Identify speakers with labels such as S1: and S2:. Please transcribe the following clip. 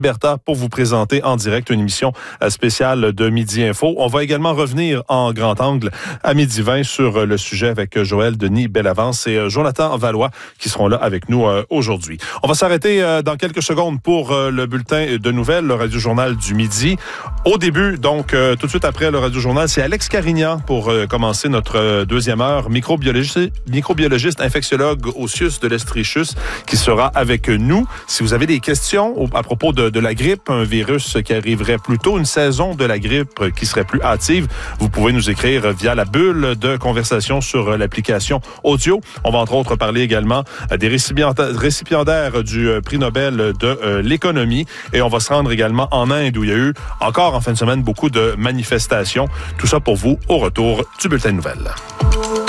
S1: Bertha pour vous présenter en direct une émission spéciale de Midi Info. On va également revenir en grand angle à 12h20 sur le sujet avec Joël Denis Bellavance et Jonathan Valois qui seront là avec nous aujourd'hui. On va s'arrêter dans quelques secondes pour le bulletin de nouvelles, le Radio-Journal du midi. Au début, donc tout de suite après le Radio-Journal, c'est Alex Carignan pour commencer notre deuxième heure, microbiologiste infectiologue au CIUS de l'Estrichus qui sera avec nous. Si vous avez des questions à propos de la grippe, un virus qui arriverait plus tôt, une saison de la grippe qui serait plus hâtive, vous pouvez nous écrire via la bulle de conversation sur l'application audio. On va entre autres parler également des récipiendaires du prix Nobel de l'économie et on va se rendre également en Inde où il y a eu encore en fin de semaine beaucoup de manifestations. Tout ça pour vous au retour du bulletin de nouvelles.